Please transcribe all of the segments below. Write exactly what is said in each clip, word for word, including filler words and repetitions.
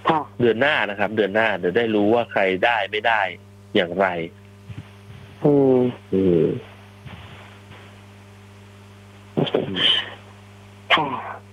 เดือนหน้านะครับเดือนหน้าเดี๋ยวได้รู้ว่าใครได้ไม่ได้อย่างไรอืมอืมค่ะ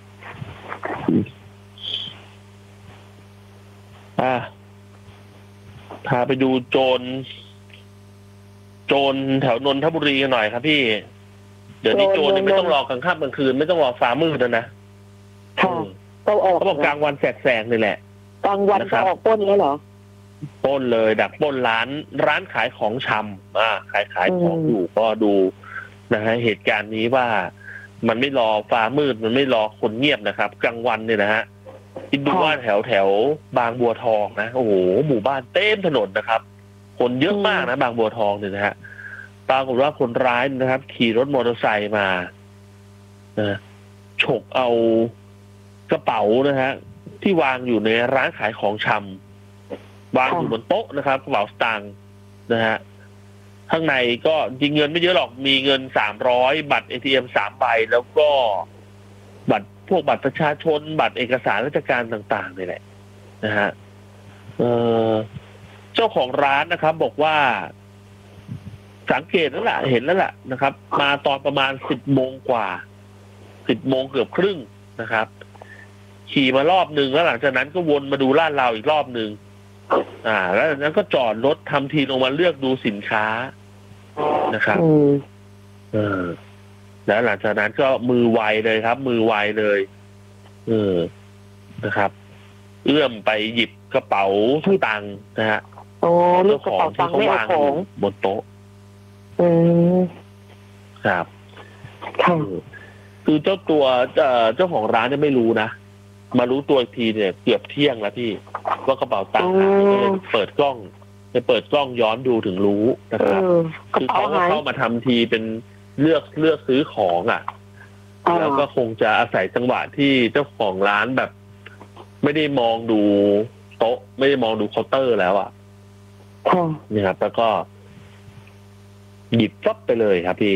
อ่าพาไปดูโจรโจรแถวนนทบุรีกันหน่อยครับพี่เดี๋ยวนี้โจรเนี่ยไม่ต้องรอกลางค่ำกลางคืนไม่ต้องรอฟ้ามืดแล้วนะค่ะก็ออกเขาบอกกลางวันแสกๆเลยแหละกลางวันก็ออกปล้นแล้วเหรอปล้นเลยดักปล้นร้านร้านขายของชำอ่าขายขายของอยู่ก็ดูนะฮะเหตุการณ์นี้ว่ามันไม่รอฟ้ามืดมันไม่รอคนเงียบนะครับกลางวันเนี่ยนะฮะคิดดูว่าแถวแถวบางบัวทองนะโอ้โหหมู่บ้านเต็มถนนนะครับคนเยอะมากนะบางบัวทองเนี่ยนะฮะปรากฏว่าคนร้ายนะครับ ขี่รถมอเตอร์ไซค์มานะฉกเอากระเป๋านะฮะที่วางอยู่ในร้านขายของชำวางอยู่บนโต๊ะนะครับกระเป๋าสตางค์นะฮะข้างในก็จริงเงินไม่เยอะหรอกมีเงินสามร้อยบัตร เอ ที เอ็ม สามใบแล้วก็บัตรพวกบัตรประชาชนบัตรเอกสารราชการต่างๆนี่แหละนะฮะเอ่อเจ้าของร้านนะครับบอกว่าสังเกตแล้วล่ะเห็นแล้วล่ะนะครับมาตอนประมาณสิบโมงกว่าสิบโมงเกือบครึ่งนะครับขี่มารอบหนึ่งแล้วหลังจากนั้นก็วนมาดูลาดราวอีกรอบหนึ่งอ่าแล้วจากนั้นก็จอดรถทำทีลงมาเลือกดูสินค้านะครับเออแล้วหลังจากนั้นก็มือไวเลยครับมือไวเลยเออนะครับเอื้อมไปหยิบกระเป๋าตังค์นะฮะโอ้ลูกกระเป๋าตังค์ไม่เอาของบนโต๊ะอืมครับค่ะคือเจ้าตัวเจ้าของร้านเนี่ยไม่รู้นะมารู้ตัวอีกทีเนี่ยเกือบเที่ยงแล้วพี่ว่ากระเป๋าตังค์หายก็เลยเปิดกล้องไปเปิดกล้องย้อนดูถึงรู้นะครับคือเขาก็เข้ามาทำทีเป็นเลือกเลือกซื้อของอ่ะแล้วก็คงจะอาศัยจังหวะที่เจ้าของร้านแบบไม่ได้มองดูโต๊ะไม่ได้มองดูเคาน์เตอร์แล้วอ่ะนี่ครับแล้วก็หยิบซับไปเลยครับพี่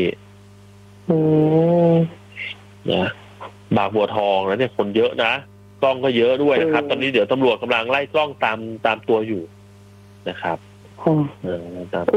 นะบางบัวทองแล้วเนี่ยคนเยอะนะกล้องก็เยอะด้วยนะครับตอนนี้เดี๋ยวตำรวจกำลังไล่กล้องตามตามตัวอยู่นะครับเออตาม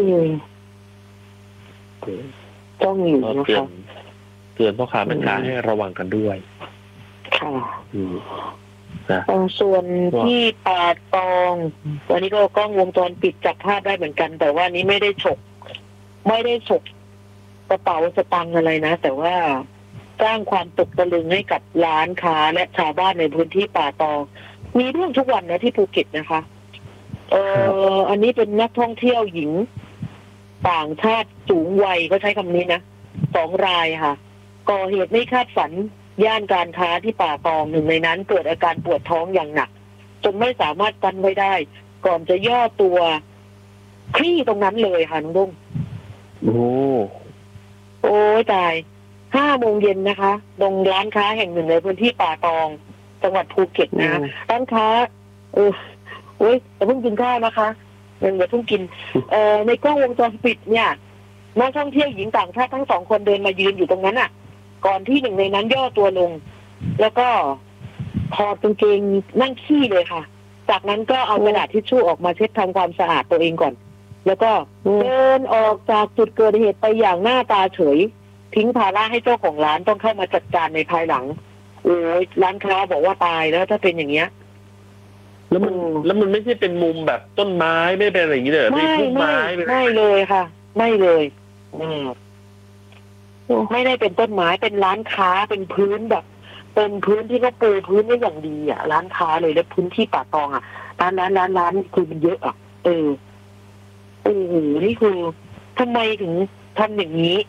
กล้องอยู่นะครับเตือนพ่อค้าแม่ค้าให้ระวังกันด้วยค่ะนะส่วนที่ปาดตองวันนี้ก็กล้องวงจรปิดจับภาพได้เหมือนกันแต่ว่านี้ไม่ได้ฉกไม่ได้ฉกกระเป๋าสตางค์อะไรนะแต่ว่าสร้างความตกตะลึงให้กับร้านค้าและชาวบ้านในพื้นที่ป่าตองมีเรื่องทุกวันนะที่ภูเก็ตนะคะเอออันนี้เป็นนักท่องเที่ยวหญิงต่างชาติสูงวัยก็ใช้คำนี้นะสองรายค่ะก่อเหตุไม่คาดฝันย่านการค้าที่ป่าตองหนึ่งในนั้นเกิดอาการปวดท้องอย่างหนักจนไม่สามารถกันไว้ได้ก่อนจะย่อตัวคลี่ตรงนั้นเลยค่ะน้องดุ้งโอ้โอ้ตายห้าโมงเย็นนะคะตรงร้านค้าแห่งหนึ่งในพื้นที่ป่าตองจังหวัดภูเก็ตนะร้านค้าเออโอ้ยแต่เพิ่งกินข้าวนะคะยังอย่าเพิ่งกินเอ่อในกล้องวงจรปิดเนี่ยนักท่องเที่ยวหญิงต่างชาติทั้งสองคนเดินมายืนอยู่ตรงนั้นอ่ะก่อนที่หนึ่งในนั้นย่อตัวลงแล้วก็ถอดกางเกงนั่งขี้เลยค่ะจากนั้นก็เอากระดาษทิชชู่ออกมาเช็ดทำความสะอาดตัวเองก่อนแล้วก็เดินออกจากจุดเกิดเหตุไปอย่างหน้าตาเฉยทิ้งภาระให้เจ้าของร้านต้องเข้ามาจัดการในภายหลังโอ้ยร้านค้าบอกว่าตายแล้วถ้าเป็นอย่างเงี้ยแล้วมันแล้วมันไม่ใช่เป็นมุมแบบต้นไม้ไม่เป็นอะไรอย่างนี้เลยไม่ไม่ไม่เลยค่ะไม่เลยอืมไม่ได้เป็นต้นไม้เป็นร้านค้าเป็นพื้นแบบเป็นพื้นที่เขาปูพื้นได้อย่างดีอ่ะร้านค้าเลยแล้วพื้นที่ป่าตองอ่ะร้านร้านร้านร้านคือมันเยอะอ่ะเออโอ้โหนี่คือทำไมถึงทำอย่างนี้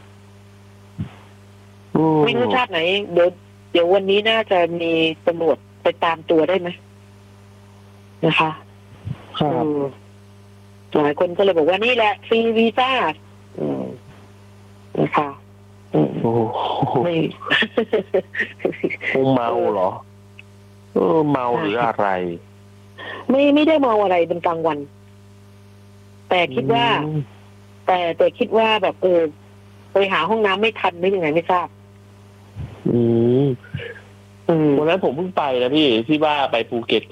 ไม่รู้ชาติไหนเดี๋ยวเดี๋ยววันนี้น่าจะมีตำรวจไปตามตัวได้ไหมนะคะครับหลายคนก็เลยบอกว่านี่แหละฟรีวีซ่านะคะโอ้ไม่คงเมาเหรอเออเมาหรืออะไรไม่ไม่ได้เมาอะไรเป็นกลางวันแต่คิดว่าแต่แต่คิดว่าแบบเออไปหาห้องน้ำไม่ทันไม่ยังไงไม่ทราบอืมวันนั้นผมเพิ่งไปนะพี่ที่ว่าไปภูเก็ต